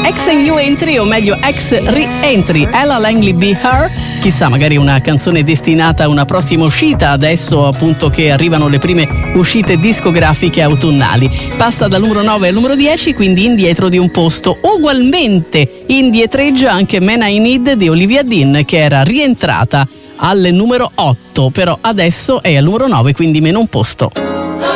Ex New Entry, o meglio ex Re-Entry, Ella Langley Be Her. Chissà, magari una canzone destinata a una prossima uscita, adesso appunto che arrivano le prime uscite discografiche autunnali. Passa dal numero 9 al numero 10, quindi indietro di un posto. Ugualmente indietreggia anche Man I Need di Olivia Dean, che era rientrata al numero 8, però adesso è al numero 9, quindi meno un posto.